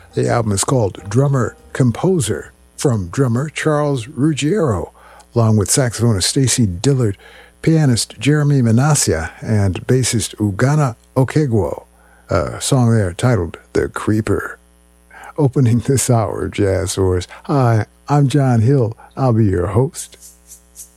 The album is called Drummer Composer, from drummer Charles Ruggiero, along with saxophonist Stacy Dillard, pianist Jeremy Manasseh, and bassist Ugana Okegwo. A song there titled The Creeper. Opening this hour of Jazz Source, hi, I'm John Hill. I'll be your host.